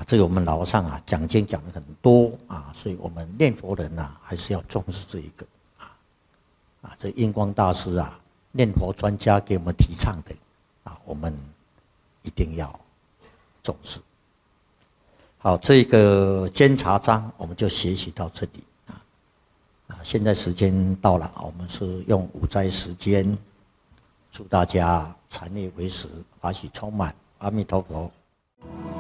这个我们老和尚讲经讲的很多所以我们念佛人还是要重视这一个这印光大师念佛专家给我们提倡的我们一定要重视。好，这个监察章我们就学习到这里现在时间到了，我们是用午斋时间，祝大家禅悦为实，法喜充满，阿弥陀佛。